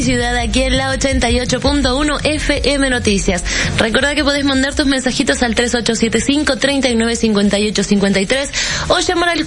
Ciudad aquí en la 88.1 FM Noticias. Recordá que podés mandar tus mensajitos al 3875-395853 o llamar al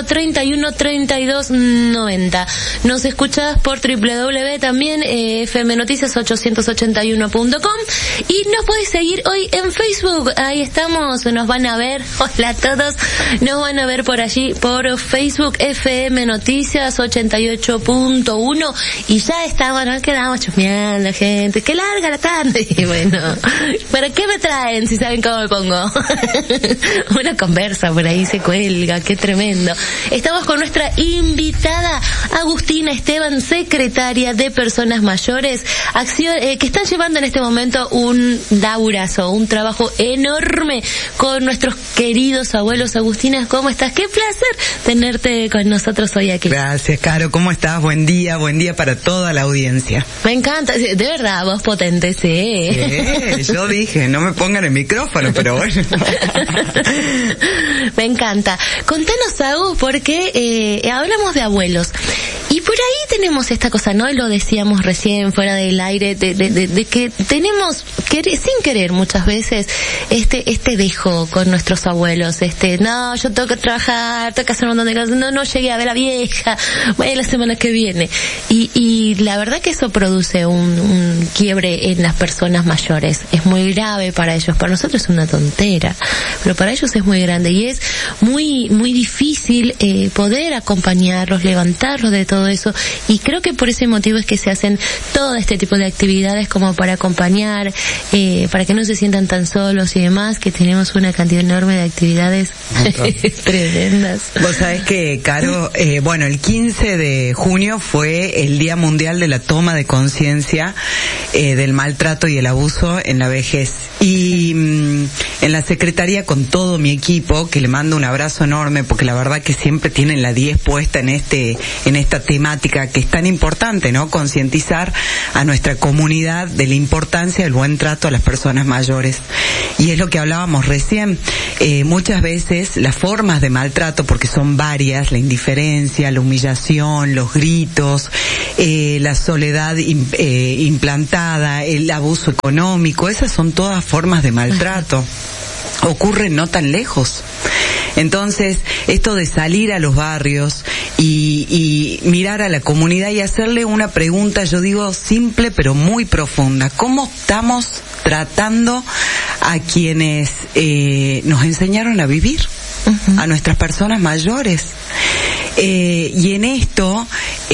431-3290. Nos escuchás por www también fmnoticias881.com y nos podés seguir hoy en Facebook. Ahí estamos, nos van a ver. Hola a todos, nos van a ver por allí por Facebook FM Noticias 88.1 y ya estamos, ¿no? Quedamos chusmeando, gente. ¡Qué larga la tarde! Y bueno, ¿para qué me traen si saben cómo me pongo? Una conversa por ahí se cuelga, qué tremendo. Estamos con nuestra invitada Agustina Esteban, secretaria de Personas Mayores, que están llevando en este momento un laburazo, un trabajo enorme con nuestros queridos abuelos. Agustina, ¿cómo estás? Qué placer tenerte con nosotros hoy aquí. Gracias, Caro. ¿Cómo estás? Buen día para toda la audiencia. Me encanta, de verdad, voz potente, sí. Yo dije, no me pongan el micrófono, pero bueno. Me encanta. Contanos, Agus, porque hablamos de abuelos. Y por ahí tenemos esta cosa, ¿no? Lo decíamos recién fuera del aire, de que tenemos, sin querer muchas veces, este dejo con nuestros abuelos, no, yo tengo que trabajar, tengo que hacer un montón de cosas, no llegué a ver a la vieja, voy la semana que viene. Y la verdad que eso produce un quiebre en las personas mayores. Es muy grave para ellos, para nosotros es una tontera, pero para ellos es muy grande y es muy, muy difícil poder acompañarlos, levantarlos de todo eso, y creo que por ese motivo es que se hacen todo este tipo de actividades como para acompañar, para que no se sientan tan solos y demás, que tenemos una cantidad enorme de actividades tremendas. Vos sabés que, Caro, el 15 de junio fue el Día Mundial de la Toma de Conciencia del maltrato y el abuso en la vejez. Y en la Secretaría, con todo mi equipo, que le mando un abrazo enorme, porque la verdad que siempre tienen la 10 puesta en esta temática que es tan importante, ¿no? Concientizar a nuestra comunidad de la importancia del buen trato a las personas mayores. Y es lo que hablábamos recién. Muchas veces las formas de maltrato, porque son varias, la indiferencia, la humillación, los gritos, la soledad implantada, el abuso económico, esas son todas formas de maltrato. Ocurren no tan lejos. Entonces, esto de salir a los barrios y mirar a la comunidad y hacerle una pregunta, yo digo simple pero muy profunda. ¿Cómo estamos tratando a quienes nos enseñaron a vivir? Uh-huh. A nuestras personas mayores. Y en esto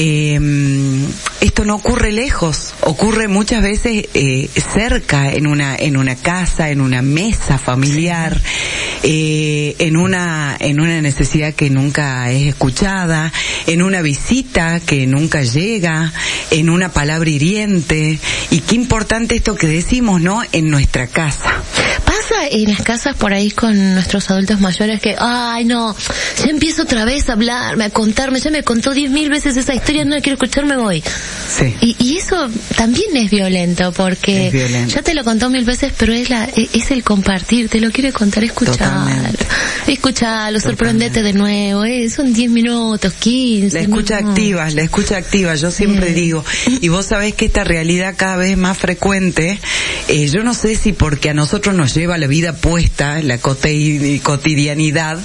no ocurre lejos, ocurre muchas veces cerca, en una casa, en una mesa familiar, en una necesidad que nunca es escuchada, en una visita que nunca llega, en una palabra hiriente. Y qué importante esto que decimos, ¿no? En nuestra casa. Pasa en las casas por ahí con nuestros adultos mayores que, ay no, ya empiezo otra vez a hablarme, a contarme, ya me contó 10.000 veces esa historia, no la quiero escuchar, me voy. Sí. Y eso también es violento, porque ya te lo contó 1000 veces, pero es el compartir, te lo quiere contar, escuchalo, sorprendete de nuevo, son 10 minutos, 15. La escucha activa, yo siempre digo, y vos sabés que esta realidad cada vez es más frecuente, yo no sé si porque a nosotros nos lleva la vida puesta, la cotidianidad,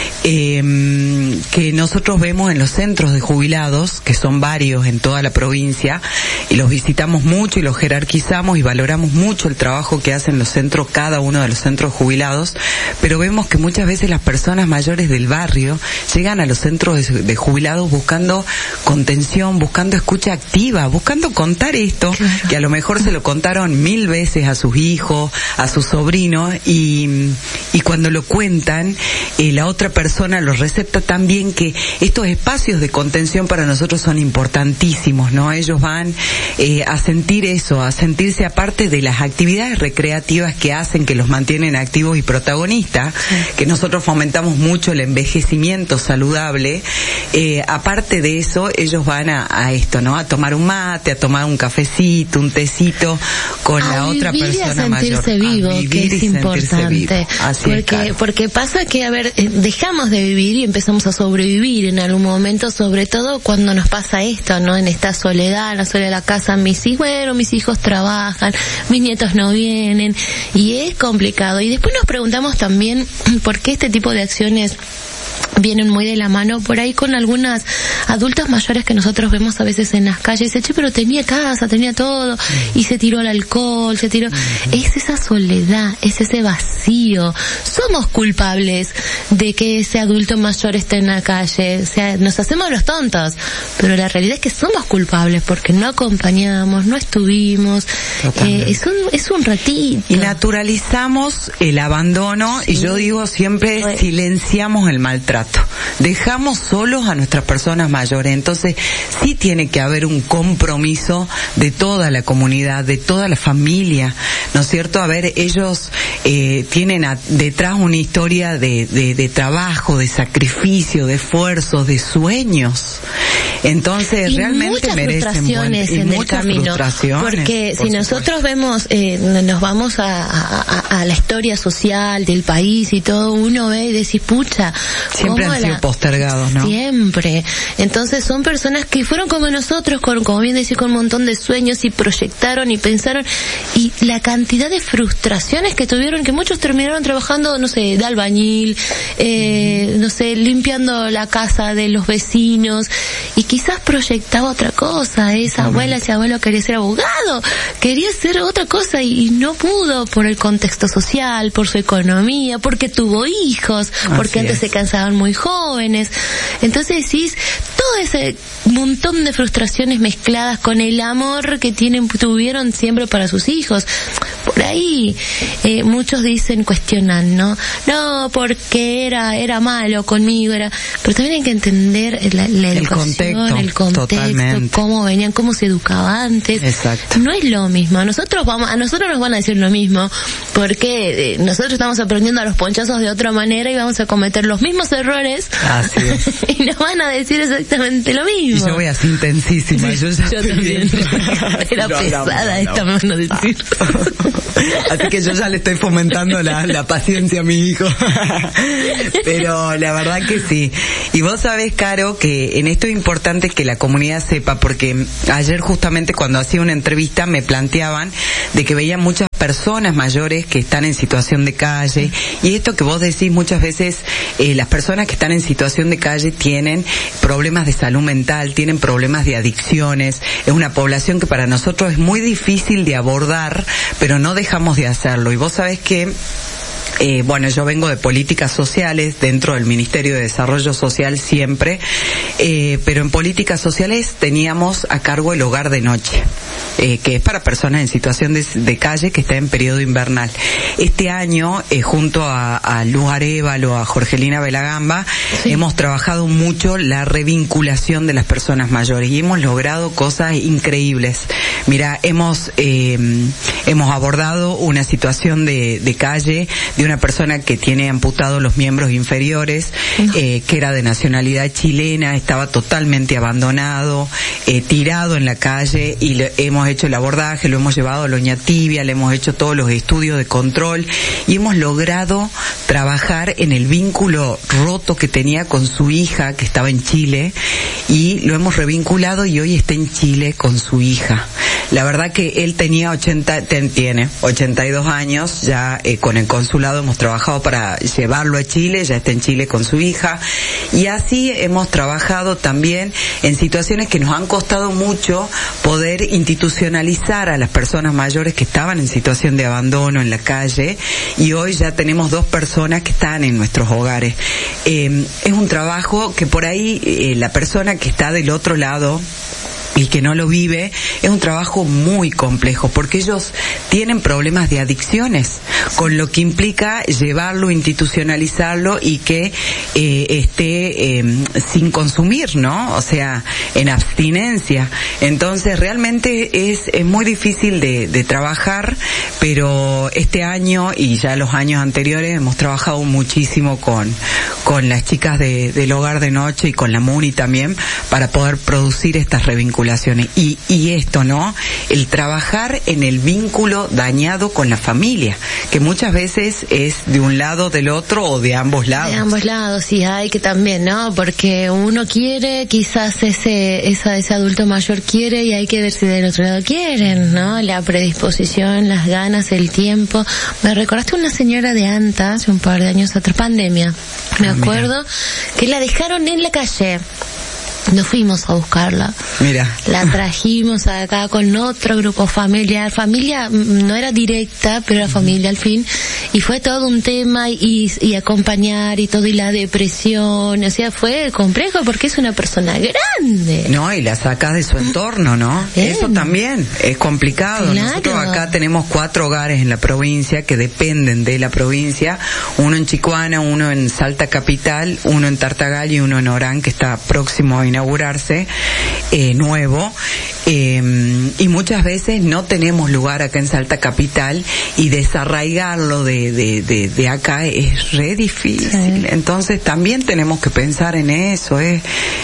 que nosotros vemos en los centros de jubilados, que son varios en toda la provincia, y los visitamos mucho y los jerarquizamos y valoramos mucho el trabajo que hacen los centros, cada uno de los centros jubilados, pero vemos que muchas veces las personas mayores del barrio llegan a los centros de jubilados buscando contención, buscando escucha activa, buscando contar esto, claro, que a lo mejor se lo contaron 1000 veces a sus hijos, a sus sobrinos, y cuando lo cuentan, la otra persona lo recepta tan bien, que estos espacios de contención para nosotros son importantísimos, ¿no? Ellos van a sentir eso, a sentirse aparte de las actividades recreativas que hacen, que los mantienen activos y protagonistas, sí, que nosotros fomentamos mucho el envejecimiento saludable. Aparte de eso, ellos van a esto, ¿no? A tomar un mate, a tomar un cafecito, un tecito con la otra otra persona mayor. A sentirse vivo, que es importante. Porque pasa que, a ver, dejamos de vivir y empezamos a sobrevivir en algún momento, sobre todo cuando nos pasa esto, ¿no? En esta soledad, la soledad de la casa, mis hijos trabajan, mis nietos no vienen, y es complicado. Y después nos preguntamos también por qué este tipo de acciones vienen muy de la mano por ahí con algunas adultos mayores que nosotros vemos a veces en las calles. Dice, che, pero tenía casa, tenía todo, y se tiró al alcohol, es esa soledad, es ese vacío. Somos culpables de que ese adulto mayor esté en la calle, o sea, nos hacemos los tontos, pero la realidad es que somos culpables porque no acompañamos, no estuvimos, es un ratito. Y naturalizamos el abandono, sí. Y yo digo siempre, silenciamos el maltrato. Dejamos solos a nuestras personas mayores. Entonces sí tiene que haber un compromiso de toda la comunidad, de toda la familia, ¿no es cierto? A ver, ellos tienen detrás una historia de trabajo, de sacrificio, de esfuerzos, de sueños. Entonces y realmente merecen en el camino, porque si nosotros vemos, nos vamos a la historia social del país y todo, uno ve y decís, pucha, siempre han sido postergados, ¿no? Siempre. Entonces son personas que fueron como nosotros, como bien decís, con un montón de sueños, y proyectaron y pensaron, y la cantidad de frustraciones que tuvieron, que muchos terminaron trabajando, no sé, de albañil, no sé, limpiando la casa de los vecinos, y quizás proyectaba otra cosa. Esa abuela, ese abuelo quería ser abogado, quería ser otra cosa y no pudo por el contexto social, por su economía, porque tuvo hijos, porque antes se cansaban muy jóvenes. Entonces decís, todo ese montón de frustraciones mezcladas con el amor que tuvieron siempre para sus hijos. Por ahí muchos cuestionan, ¿no? Porque era malo conmigo, pero también hay que entender la educación, el contexto, cómo venían, cómo se educaba antes. Exacto. No es lo mismo. A nosotros nos van a decir lo mismo, porque nosotros estamos aprendiendo a los ponchazos de otra manera y vamos a cometer los mismos errores. Así es. Y nos van a decir exactamente lo mismo. Y yo voy así intensísima. Sí, yo también. Era pesada esta mano de decir. Así que yo ya le estoy fomentando la paciencia a mi hijo. Pero la verdad que sí. Y vos sabés, Caro, que en esto es importante que la comunidad sepa, porque ayer justamente cuando hacía una entrevista me planteaban de que veían muchas personas mayores que están en situación de calle, y esto que vos decís muchas veces, las personas que están en situación de calle tienen problemas de salud mental, tienen problemas de adicciones, es una población que para nosotros es muy difícil de abordar, pero no dejamos de hacerlo. Y vos sabés que bueno, yo vengo de políticas sociales dentro del Ministerio de Desarrollo Social siempre, pero en políticas sociales teníamos a cargo el hogar de noche, que es para personas en situación de calle que está en periodo invernal. Este año, junto a Luz Arévalo, a Jorgelina Belagamba, hemos trabajado mucho la revinculación de las personas mayores y hemos logrado cosas increíbles. Mira, hemos abordado una situación de calle de una persona que tiene amputados los miembros inferiores, que era de nacionalidad chilena, estaba totalmente abandonado, tirado en la calle, y hemos hecho el abordaje, lo hemos llevado a la Oñatibia, le hemos hecho todos los estudios de control y hemos logrado trabajar en el vínculo roto que tenía con su hija que estaba en Chile, y lo hemos revinculado y hoy está en Chile con su hija. La verdad que él tiene 82 años, ya con el consulado hemos trabajado para llevarlo a Chile, ya está en Chile con su hija, y así hemos trabajado también en situaciones que nos han costado mucho poder institucionalizar a las personas mayores que estaban en situación de abandono en la calle, y hoy ya tenemos 2 personas que están en nuestros hogares. Es un trabajo que por ahí la persona que está del otro lado y que no lo vive, es un trabajo muy complejo, porque ellos tienen problemas de adicciones, con lo que implica llevarlo, institucionalizarlo y que esté sin consumir, ¿no? O sea, en abstinencia. Entonces realmente es muy difícil de trabajar, pero este año y ya los años anteriores hemos trabajado muchísimo con las chicas del hogar de noche y con la MUNI también, para poder producir estas revinculaciones. articulaciones. Y esto, ¿no? El trabajar en el vínculo dañado con la familia, que muchas veces es de un lado, del otro o de ambos lados. De ambos lados, sí, hay que también, ¿no? Porque uno quiere, quizás ese adulto mayor quiere, y hay que ver si del otro lado quieren, ¿no? La predisposición, las ganas, el tiempo. Me recordaste una señora de Anta, hace un par de años atrás, pandemia, me acuerdo, que la dejaron en la calle. Nos fuimos a buscarla. Mira. La trajimos acá con otro grupo familiar. Familia no era directa, pero era familia al fin. Y fue todo un tema y acompañar y todo, y la depresión. O sea, fue complejo porque es una persona grande. No, y la sacas de su entorno, ¿no? Bien. Eso también es complicado. Claro. Nosotros acá tenemos 4 hogares en la provincia que dependen de la provincia. Uno en Chicoana, uno en Salta Capital, uno en Tartagal y uno en Orán, que está próximo a inaugurarse, nuevo, y muchas veces no tenemos lugar acá en Salta Capital, y desarraigarlo de acá es re difícil. Sí. Entonces también tenemos que pensar en eso, es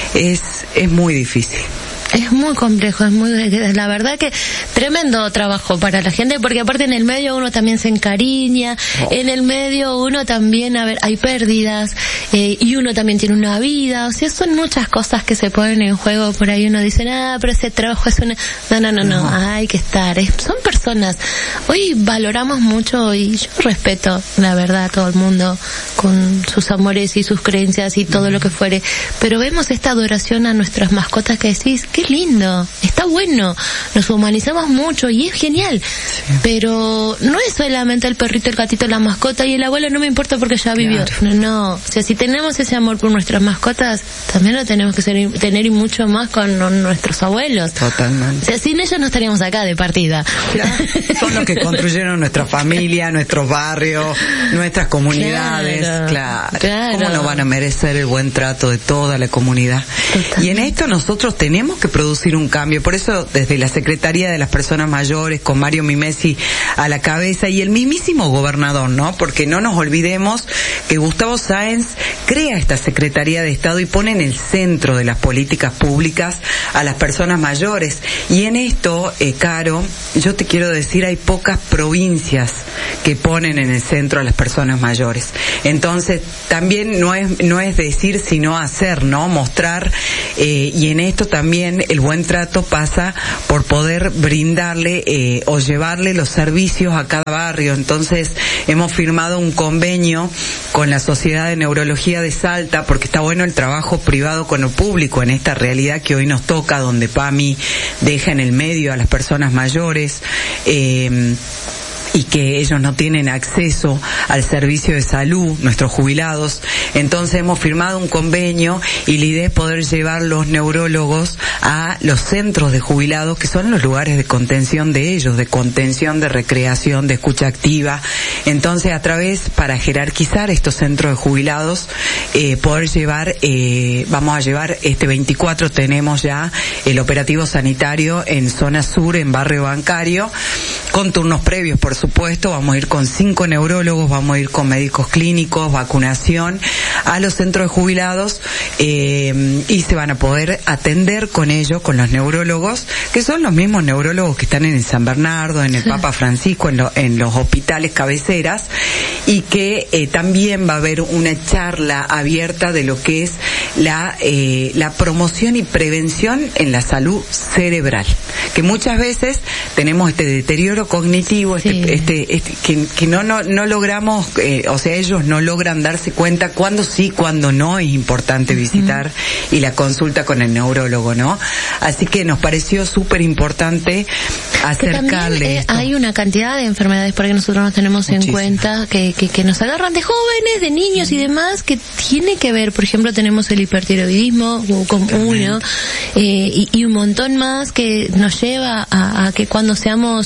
muy difícil. Es muy complejo, la verdad que tremendo trabajo para la gente, porque aparte en el medio uno también se encariña, en el medio uno también, hay pérdidas, y uno también tiene una vida, o sea, son muchas cosas que se ponen en juego. Por ahí uno dice, pero ese trabajo es una... No, hay que estar, son personas. Hoy valoramos mucho, y yo respeto, la verdad, a todo el mundo, con sus amores y sus creencias y todo lo que fuere, pero vemos esta adoración a nuestras mascotas que decís, qué lindo, está bueno, nos humanizamos mucho y es genial, sí. Pero no es solamente el perrito, el gatito, la mascota, y el abuelo no me importa porque ya vivió. No, o sea, si tenemos ese amor por nuestras mascotas, también lo tenemos que tener, y mucho más con nuestros abuelos. Totalmente. O sea, sin ellos no estaríamos acá de partida. Claro. Son los que construyeron nuestra familia, nuestros barrios, nuestras comunidades. Claro. ¿Cómo no van a merecer el buen trato de toda la comunidad? Totalmente. Y en esto nosotros tenemos que producir un cambio. Por eso, desde la Secretaría de las Personas Mayores, con Mario Mimesi a la cabeza, y el mismísimo gobernador, ¿no? Porque no nos olvidemos que Gustavo Sáenz crea esta Secretaría de Estado y pone en el centro de las políticas públicas a las personas mayores. Y en esto, Caro, yo te quiero decir, hay pocas provincias que ponen en el centro a las personas mayores. Entonces, también no es decir, sino hacer, ¿no? Mostrar, y en esto también el buen trato pasa por poder brindarle o llevarle los servicios a cada barrio. Entonces hemos firmado un convenio con la Sociedad de Neurología de Salta, porque está bueno el trabajo privado con lo público en esta realidad que hoy nos toca, donde PAMI deja en el medio a las personas mayores, y que ellos no tienen acceso al servicio de salud, nuestros jubilados. Entonces hemos firmado un convenio, y la idea es poder llevar los neurólogos a los centros de jubilados, que son los lugares de contención de ellos, de contención, de recreación, de escucha activa. Entonces, a través, para jerarquizar estos centros de jubilados, poder llevar, vamos a llevar, este 24 tenemos ya el operativo sanitario en zona sur, en barrio bancario, con turnos previos, por supuesto. Vamos a ir con 5 neurólogos, vamos a ir con médicos clínicos, vacunación, a los centros de jubilados, y se van a poder atender con ellos, con los neurólogos, que son los mismos neurólogos que están en el San Bernardo, en el Papa Francisco, en los hospitales cabeceras, y que también va a haber una charla abierta de lo que es la promoción y prevención en la salud cerebral, que muchas veces tenemos este deterioro cognitivo, que no logramos, o sea, ellos no logran darse cuenta cuándo sí, cuándo no es importante visitar y la consulta con el neurólogo, ¿no? Así que nos pareció súper importante acercarle esto. Hay una cantidad de enfermedades por que nosotros nos tenemos en cuenta que nos agarran de jóvenes, de niños y demás, que tiene que ver, por ejemplo, tenemos el hipertiroidismo como uno, y un montón más que nos lleva a que cuando seamos adultos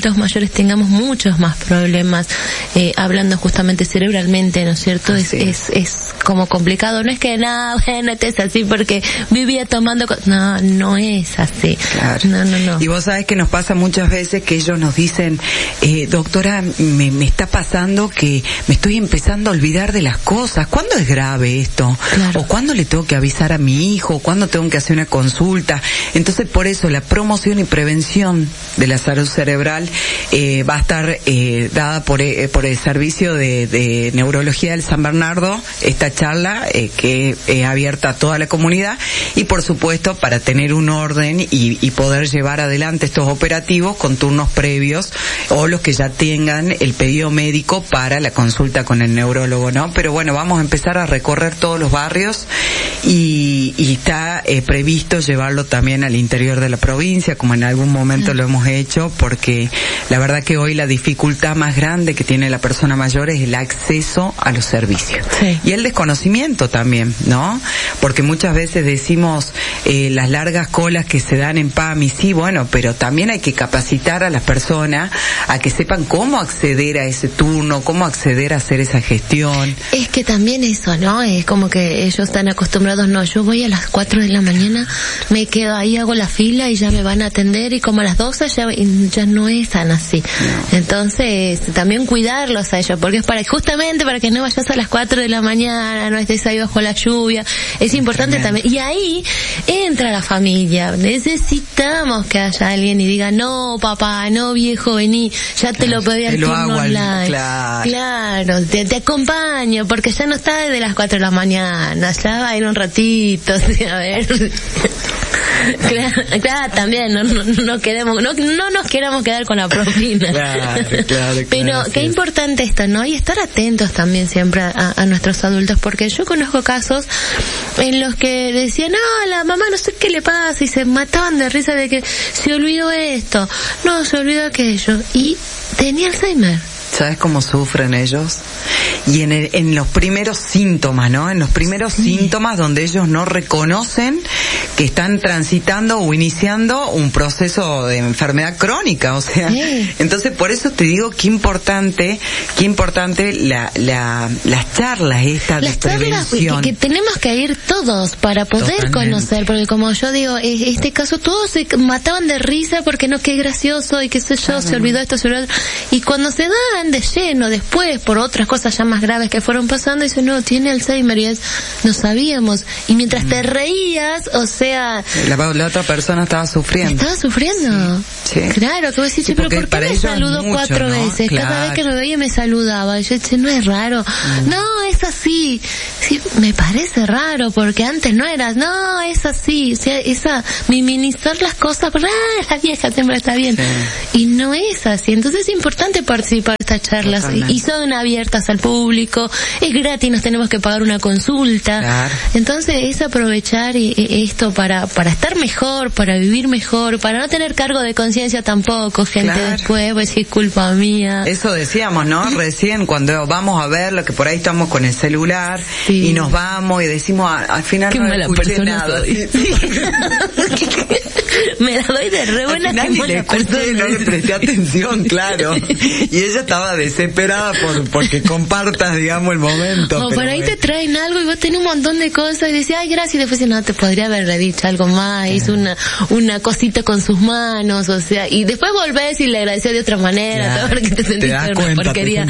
adultos mayores tengamos muchos más problemas, hablando justamente cerebralmente, ¿no es cierto? Es como complicado. No es que bueno, es así porque vivía tomando no es así. Claro. No. Y vos sabés que nos pasa muchas veces que ellos nos dicen, doctora, me está pasando que me estoy empezando a olvidar de las cosas. ¿Cuándo es grave esto? Claro. ¿O cuándo le tengo que avisar a mi hijo? ¿Cuándo tengo que hacer una consulta? Entonces, por eso la promoción y prevención de la salud cerebral va a estar dada por el servicio de neurología del San Bernardo, esta charla que es abierta a toda la comunidad, y por supuesto para tener un orden y poder llevar adelante estos operativos con turnos previos o los que ya tengan el pedido médico para la consulta con el neurólogo, ¿no? Pero bueno, vamos a empezar a recorrer todos los barrios y está previsto llevarlo también al interior de la provincia, como en algún momento lo hemos hecho, porque la verdad que hoy la dificultad más grande que tiene la persona mayor es el acceso a los servicios. Sí. Y el desconocimiento también, ¿no? Porque muchas veces decimos las largas colas que se dan en PAMI, sí, bueno, pero también hay que capacitar a las personas a que sepan cómo acceder a ese turno, cómo acceder a hacer esa gestión. Es que también eso, ¿no? Es como que ellos están acostumbrados, no, yo voy a las 4 de la mañana, me quedo ahí, hago la fila y ya me van a atender, y como a las 12 ya no es tan así. No. Entonces, también cuidarlos a ellos, porque es justamente para que no vayas a las 4 de la mañana, no estés ahí bajo la lluvia. Es importante también. Y ahí entra la familia. Necesitamos que haya alguien y diga, no, papá, no, viejo, vení, ya te lo pedí al turno online. Claro, te acompaño, porque ya no está desde las 4 de la mañana, ya va a ir un ratito, a ver. Claro, también no nos queramos quedar con la propina. Claro, pero qué importante esto, ¿no? Y estar atentos también siempre a nuestros adultos, porque yo conozco casos en los que decían, no, la mamá no sé qué le pasa, y se mataban de risa de que se olvidó esto, no, se olvidó aquello, y tenía Alzheimer. ¿Sabes cómo sufren ellos? Y en los primeros síntomas, ¿no? En los primeros síntomas donde ellos no reconocen que están transitando o iniciando un proceso de enfermedad crónica, o sea, entonces por eso te digo qué importante las charlas estas de prevención. Que tenemos que ir todos para poder conocer, porque como yo digo, este caso todos se mataban de risa porque no, qué gracioso y qué sé yo, se olvidó esto, se olvidó, y cuando se dan de lleno después por otras cosas ya más graves que fueron pasando, dicen, no, tiene Alzheimer, y no sabíamos, y mientras te reías, o sea, la otra persona estaba sufriendo. Sí. Claro, que vos decís, pero ¿por qué me saludó 4 veces? Claro. Cada vez que me veía me saludaba, y yo decía, no es raro, no, es así, sí, me parece raro, porque antes no era, no, es así, o sea, minimizar las cosas, la vieja siempre está bien, y no es así. Entonces es importante participar de estas charlas, y son abiertas al público, es gratis, nos tenemos que pagar una consulta. Claro. Entonces es aprovechar esto para estar mejor, para vivir mejor, para no tener cargo de conciencia tampoco, gente. Claro. Después pues es culpa mía. Eso decíamos, ¿no? Recién cuando vamos a ver lo que por ahí estamos con el celular y nos vamos y decimos al final no escuché nada. Me la doy de re buena, que mala persona. No le presté atención, claro. Y ella estaba desesperada porque compartas, digamos, el momento. O por ahí te traen algo y vos tenés un montón de cosas y decís, ay, gracias, y después no, te podría haber dicho algo más, hizo una cosita con sus manos, o sea, y después volvés y le agradeció de otra manera, todo porque te sentiste una porquería.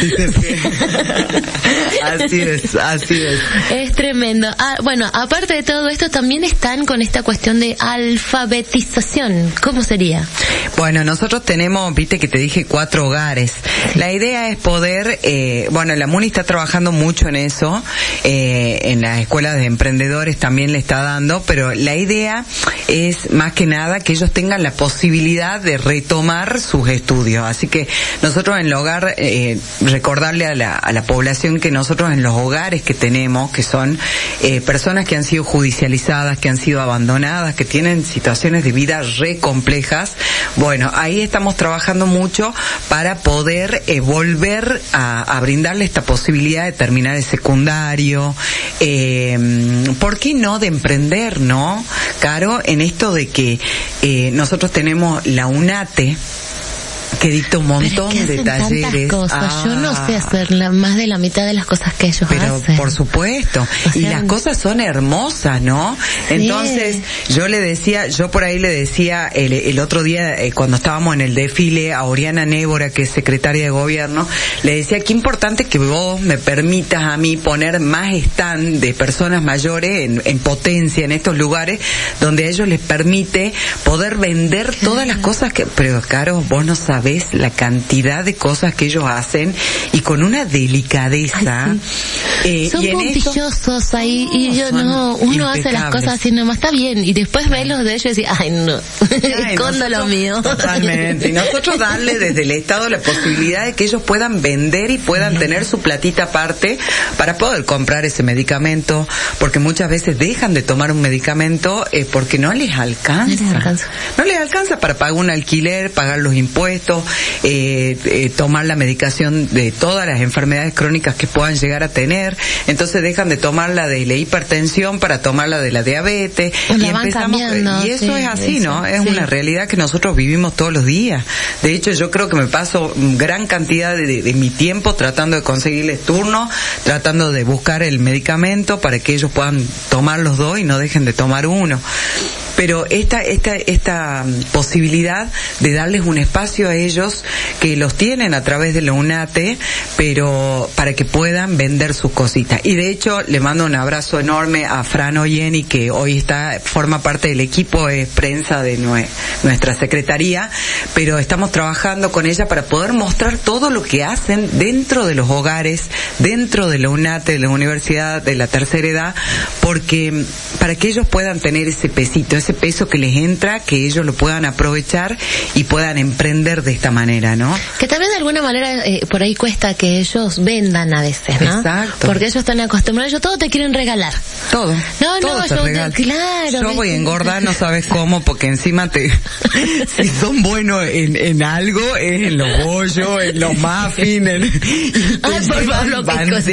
Así es. Es tremendo. Bueno, aparte de todo esto, también están con esta cuestión de alfabetización. ¿Cómo sería? Bueno, nosotros tenemos, viste que te dije 4 hogares. La idea es poder, la MUNI está trabajando mucho en eso, en las escuelas de emprendedores también le está dando, pero la idea es más que nada que ellos tengan la posibilidad de retomar sus estudios. Así que nosotros en el hogar, recordarle a la población que nosotros en los hogares que tenemos, que son personas que han sido judicializadas, que han sido abandonadas, que tienen situaciones de vida re complejas, bueno, ahí estamos trabajando mucho para poder volver a brindarle esta posibilidad de terminar el secundario, ¿por qué no de emprender, no? Caro, en esto de que nosotros tenemos la UNATE, que dicta un montón de talleres. Tantas cosas. Yo no sé hacer más de la mitad de las cosas que ellos pero hacen. Por supuesto. O sea, y las cosas son hermosas, ¿no? Sí. Entonces, yo por ahí le decía el otro día, cuando estábamos en el desfile, a Oriana Nébora, que es secretaria de gobierno, le decía, qué importante que vos me permitas a mí poner más stand de personas mayores en potencia en estos lugares, donde a ellos les permite poder vender todas las cosas que, pero claro, vos no sabés la cantidad de cosas que ellos hacen y con una delicadeza. Son puntillosos ahí y yo no, uno hace las cosas así nomás, está bien, y después ves los de ellos y decís, ay no, escondo lo mío. Totalmente. Y nosotros darle desde el Estado la posibilidad de que ellos puedan vender y puedan tener su platita aparte para poder comprar ese medicamento, porque muchas veces dejan de tomar un medicamento porque no les alcanza. No les alcanza para pagar un alquiler, pagar los impuestos, tomar la medicación de todas las enfermedades crónicas que puedan llegar a tener. Entonces dejan de tomar la de la hipertensión para tomar la de la diabetes. Y empezamos, y eso es así, ¿no? Es una realidad que nosotros vivimos todos los días. De hecho, yo creo que me paso gran cantidad de mi tiempo tratando de conseguirles turno, tratando de buscar el medicamento para que ellos puedan tomar los dos y no dejen de tomar uno. Pero esta posibilidad de darles un espacio a ellos que los tienen a través de la UNATE, pero para que puedan vender sus cositas. Y de hecho le mando un abrazo enorme a Fran Oyeni, que hoy forma parte del equipo de prensa de nuestra secretaría, pero estamos trabajando con ella para poder mostrar todo lo que hacen dentro de los hogares, dentro de la UNATE, de la Universidad de la Tercera Edad, porque para que ellos puedan tener ese pesito, ese peso que les entra, que ellos lo puedan aprovechar y puedan emprender de esta manera, ¿no? Que también de alguna manera por ahí cuesta que ellos vendan a veces, ¿no? Exacto. Porque ellos están acostumbrados, ellos todo te quieren regalar. Todo. No, claro. Yo voy a engordar, no sabes cómo, porque encima si son buenos en algo, es en los bollos, en los muffins, ay, por favor,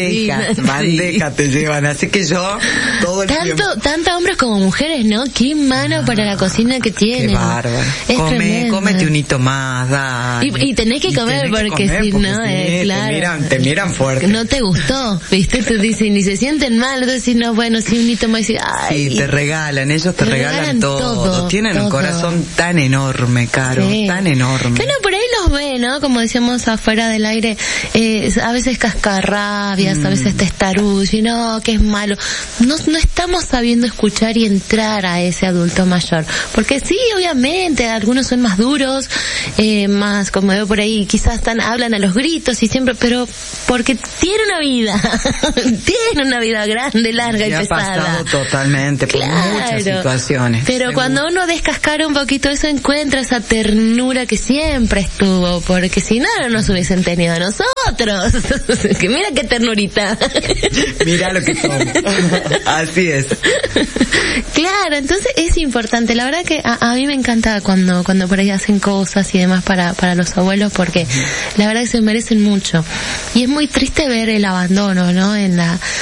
bandejas te llevan, así que yo todo el tiempo. Tanto hombres como mujeres, ¿no? Qué mano para la cocina que tienen. Qué bárbaro. Cómete un hito más, dale. Y tenés que comer, porque si no, claro. Te miran fuerte. No te gustó, ¿viste? Te dicen, y se sienten mal, entonces no, bueno, si un hito más, ay. Sí, te regalan, ellos te regalan todo. Tienen un corazón tan enorme, Caro, tan enorme. Que uno por ahí los ve, ¿no? Como decíamos afuera del aire, a veces cascarrabias, a veces testarudos, y no, que es malo. No estamos sabiendo escuchar y entrar a ese adulto mayor, porque sí, obviamente algunos son más duros, más, como veo por ahí, quizás hablan a los gritos y siempre, pero porque tiene una vida grande, larga y pesada. Ha pasado totalmente por muchas situaciones. Pero cuando uno descascara un poquito eso, encuentra esa ternura que siempre estuvo, porque si no nos hubiesen tenido a nosotros. Que mira qué ternurita. Mira lo que somos. Así es. Claro, entonces es importante. La verdad que a mí me encanta cuando por ahí hacen cosas y demás para los abuelos, porque la verdad que se merecen mucho. Y es muy triste ver el abandono, ¿no? En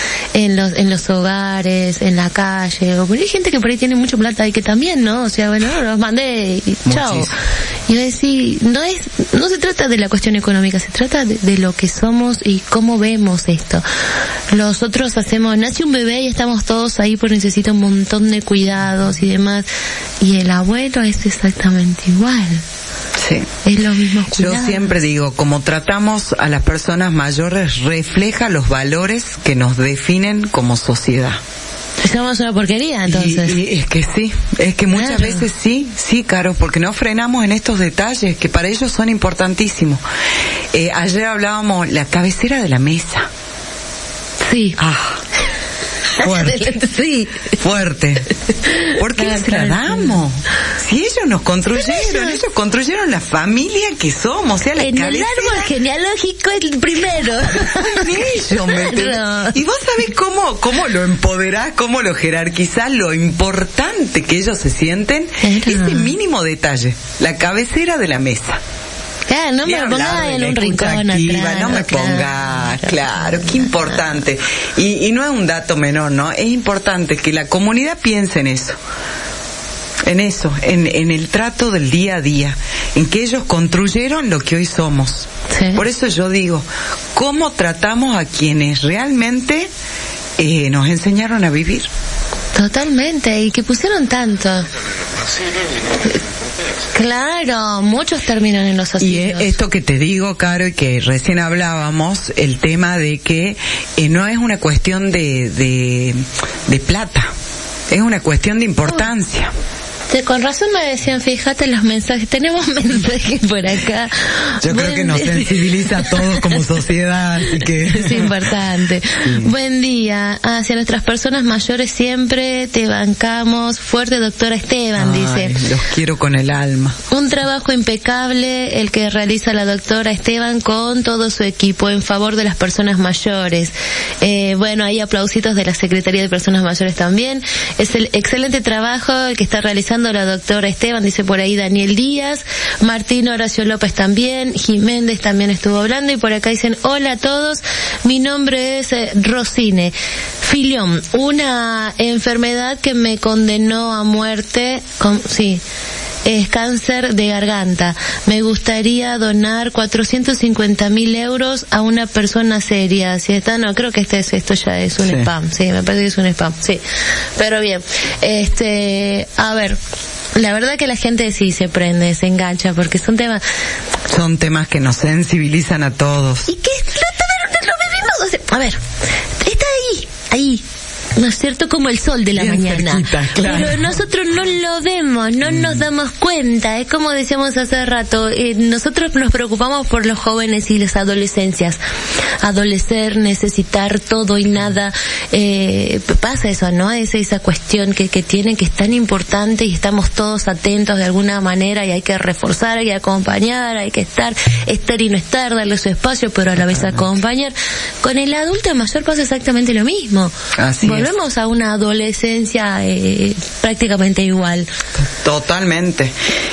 los hogares, en la calle. O hay gente que por ahí tiene mucha plata y que también, ¿no? O sea, bueno, los mandé y chao. Y yo decía, no se trata de la cuestión económica, se trata de lo que somos y cómo vemos esto. Nosotros nace un bebé y estamos todos ahí porque necesita un montón de cuidados y demás. Y el abuelo es exactamente igual. Sí. Es lo mismo cuidado. Yo siempre digo, como tratamos a las personas mayores refleja los valores que nos definen como sociedad. Somos una porquería, entonces. Y es que sí, es que muchas veces sí, Caro, porque no frenamos en estos detalles que para ellos son importantísimos. Ayer hablábamos la cabecera de la mesa. Sí. Fuerte. Sí. Fuerte. ¿Por qué no se la damos? Si ellos nos construyeron, ellos construyeron la familia que somos, o sea, la en cabecera. El árbol genealógico es el primero. Y vos sabés cómo lo empoderás, cómo lo jerarquizás, lo importante que ellos se sienten, ese mínimo detalle, la cabecera de la mesa. Claro, no me pongas en un rincón atrás. No me pongas, claro, qué importante. Y no es un dato menor, ¿no? Es importante que la comunidad piense en eso. en eso, en el trato del día a día, en que ellos construyeron lo que hoy somos. Sí. Por eso yo digo, ¿cómo tratamos a quienes realmente nos enseñaron a vivir? Totalmente, y que pusieron tanto. Claro, muchos terminan en los asilos. Y esto que te digo, Caro, y que recién hablábamos, el tema de que no es una cuestión de plata, es una cuestión de importancia. Con razón me decían, fíjate los mensajes, tenemos mensajes por acá. Yo creo que nos sensibiliza a todos como sociedad, así que... Es importante. Sí. Buen día. Hacia nuestras personas mayores siempre te bancamos. Fuerte, doctora Esteban, dice. Los quiero con el alma. Un trabajo impecable el que realiza la doctora Esteban con todo su equipo en favor de las personas mayores. Bueno, hay aplausitos de la Secretaría de Personas Mayores también. Es el excelente trabajo el que está realizando la doctora Esteban, dice por ahí Daniel Díaz, Martín Horacio López también, Jiménez también estuvo hablando, y por acá dicen, hola a todos, mi nombre es Rosine Filión, una enfermedad que me condenó a muerte, es cáncer de garganta. Me gustaría donar 450.000 euros a una persona seria. Si está, no, creo que esto ya es un spam. Sí, me parece que es un spam. Sí. Pero bien, a ver, la verdad que la gente sí se prende, se engancha, porque son temas que nos sensibilizan a todos. Y que lo vivimos, a ver, está ahí. ¿No es cierto? Como el sol de la mañana. Cerquita, claro. Pero nosotros no lo vemos, no nos damos cuenta. Es como decíamos hace rato, nosotros nos preocupamos por los jóvenes y las adolescencias. Adolecer, necesitar todo y nada. Pasa eso, ¿no? Es esa cuestión que tienen, que es tan importante, y estamos todos atentos de alguna manera, y hay que reforzar, hay que acompañar, hay que estar y no estar, darle su espacio, pero a la vez acompañar. Con el adulto mayor pasa exactamente lo mismo. Así volvemos a una adolescencia prácticamente igual. Totalmente.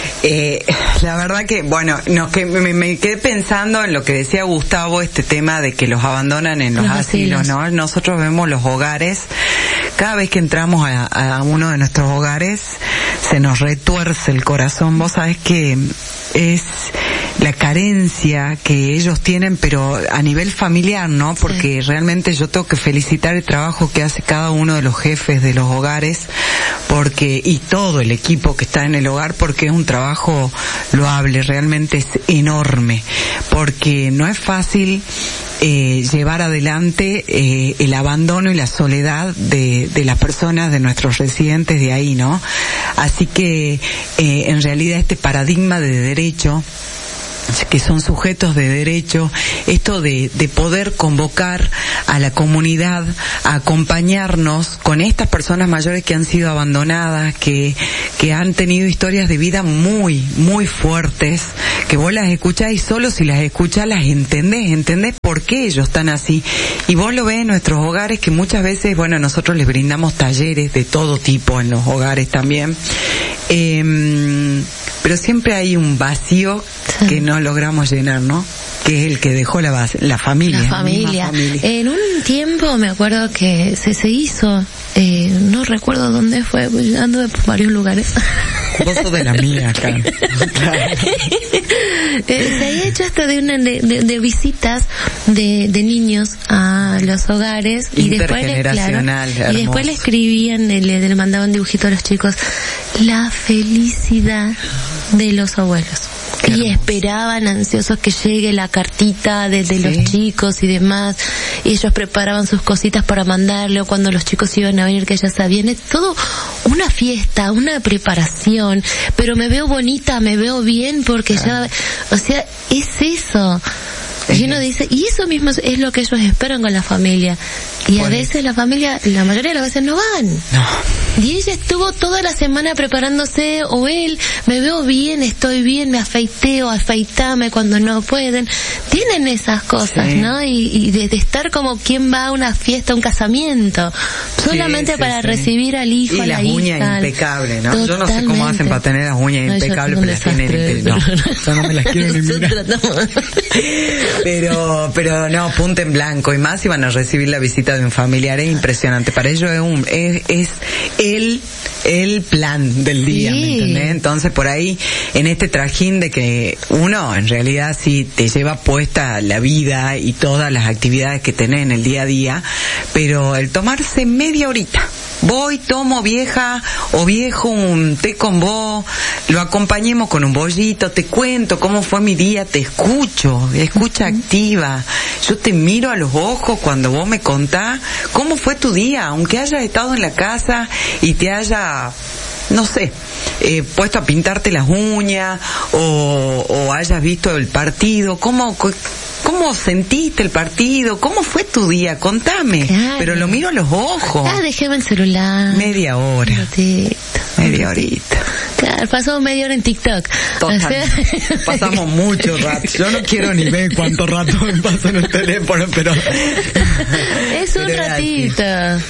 La verdad que, bueno, me quedé pensando en lo que decía Gustavo, este tema de que los abandonan en los asilos, ¿no? Nosotros vemos los hogares, cada vez que entramos a uno de nuestros hogares, se nos retuerce el corazón. Vos sabés que es la carencia que ellos tienen, pero a nivel familiar, ¿no? Porque realmente yo tengo que felicitar el trabajo que hace cada uno de los jefes de los hogares, y todo el equipo que está en el hogar, porque es un trabajo loable, realmente es enorme, porque no es fácil llevar adelante el abandono y la soledad de las personas, de nuestros residentes de ahí, ¿no? Así que en realidad este paradigma de derecho, que son sujetos de derecho, esto de poder convocar a la comunidad a acompañarnos con estas personas mayores que han sido abandonadas, que han tenido historias de vida muy, muy fuertes, que vos las escuchás y solo si las escuchás las entendés por qué ellos están así. Y vos lo ves en nuestros hogares, que muchas veces, bueno, nosotros les brindamos talleres de todo tipo en los hogares también, pero siempre hay un vacío que no logramos llenar, ¿no? Que es el que dejó la familia. La familia. En un tiempo me acuerdo que se hizo, no recuerdo dónde fue, ando por varios lugares. Vos sos de la mía acá. Se había hecho hasta de visitas de niños a los hogares, y después y después le escribían, le mandaban dibujitos a los chicos, la felicidad de los abuelos. Y esperaban ansiosos que llegue la cartita de los chicos y demás, y ellos preparaban sus cositas para mandarle, o cuando los chicos iban a venir, que ya sabían. Es todo una fiesta, una preparación, pero me veo bonita, me veo bien, porque ya, o sea, es eso. Y uno dice, y eso mismo es lo que ellos esperan con la familia. Y a veces la familia, la mayoría de las veces no van. No. Y ella estuvo toda la semana preparándose, o él, me veo bien, estoy bien, me afeité, o afeitame cuando no pueden. Tienen esas cosas, ¿no? Y de estar como quien va a una fiesta, un casamiento, solamente para recibir al hijo, a la hija. Y las uñas impecables, ¿no? Totalmente. Yo no sé cómo hacen para tener las uñas impecables, pero las tienen no, yo no me las quiero ni mirar. Pero no, punta en blanco, y más si van a recibir la visita de un familiar, es impresionante. Para ellos es el el plan del día, ¿me entendés? Entonces por ahí, en este trajín de que uno en realidad sí te lleva puesta la vida y todas las actividades que tenés en el día a día, pero el tomarse media horita, voy, tomo, vieja o viejo, un té con vos, lo acompañemos con un bollito, te cuento cómo fue mi día, te escucho, escucha activa, yo te miro a los ojos cuando vos me contás cómo fue tu día, aunque hayas estado en la casa y te haya, no sé, puesto a pintarte las uñas o hayas visto el partido, ¿cómo sentiste el partido? ¿Cómo fue tu día? Contame. Claro. Pero lo miro a los ojos. Déjeme el celular. Media hora. Media horita. Claro, pasamos media hora en TikTok. Total. Pasamos mucho rato. Yo no quiero ni ver cuánto rato me paso en el teléfono, pero... es un ratito.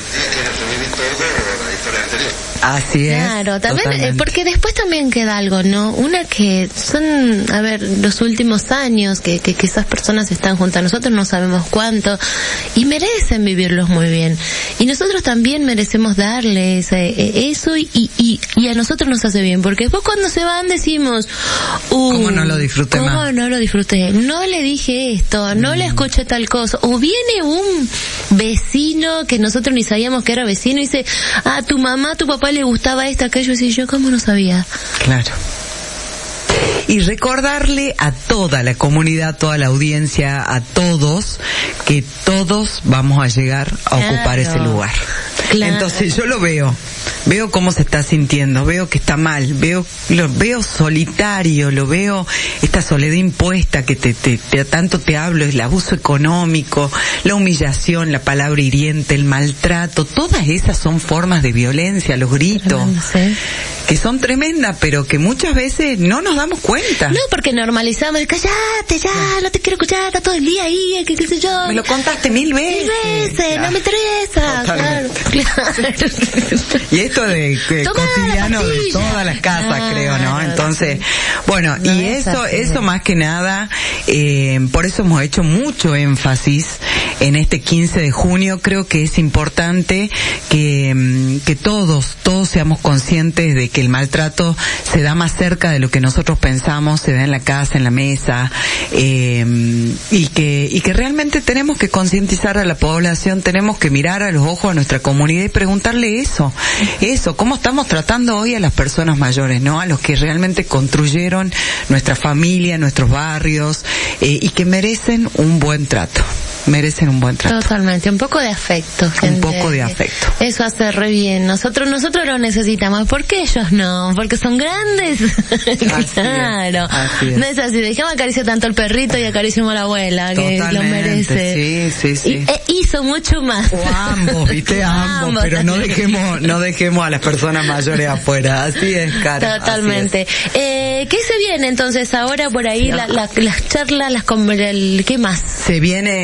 Así es. Claro, también, porque después también queda algo, ¿no? Una que son, a ver, los últimos años que esas personas están junto a nosotros, no sabemos cuánto, y merecen vivirlos muy bien. Y nosotros también merecemos darles eso y a nosotros nos hace bien, porque después cuando se van decimos, ¿cómo no lo disfruté más? ¿Cómo no lo disfruté? No le dije esto, no le escuché tal cosa. O viene un vecino que nosotros ni sabíamos que era vecino y dice, a tu mamá, a tu papá le gustaba esto, aquello, y yo, ¿cómo no sabía? Claro. Y recordarle a toda la comunidad, a toda la audiencia, a todos, que todos vamos a llegar a ocupar ese lugar. Claro. Entonces yo lo veo cómo se está sintiendo, veo que está mal, lo veo solitario, lo veo esta soledad impuesta que tanto te hablo, el abuso económico, la humillación, la palabra hiriente, el maltrato, todas esas son formas de violencia, los gritos, sí, que son tremendas, pero que muchas veces no nos damos cuenta. No, porque normalizamos, cállate ya, no te quiero escuchar, está todo el día ahí, qué sé yo. Me lo contaste 1000 veces. 1000 veces, no me interesa. Claro. Y esto de cotidiano de todas las casas, creo, ¿no? Entonces, bueno, no, y eso más que nada, por eso hemos hecho mucho énfasis en este 15 de junio. Creo que es importante que todos seamos conscientes de que el maltrato se da más cerca de lo que nosotros pensamos, se da en la casa, en la mesa, y que realmente tenemos que concientizar a la población, tenemos que mirar a los ojos a nuestra comunidad y preguntarle eso, cómo estamos tratando hoy a las personas mayores, ¿no? A los que realmente construyeron nuestra familia, nuestros barrios, y que merecen un buen trato. Totalmente, un poco de afecto, gente. Un poco de afecto. Eso hace re bien. Nosotros lo necesitamos. ¿Por qué ellos no? Porque son grandes. Claro. Así es. No es así. Dejemos acariciar tanto el perrito y acariciamos a la abuela, que lo merece. Sí. Hizo mucho más. O ambos, ¿viste? Ambos. Pero no dejemos a las personas mayores afuera. Así es, cara. Totalmente. ¿Qué se viene entonces ahora por ahí? Las charlas, ¿qué más? Se viene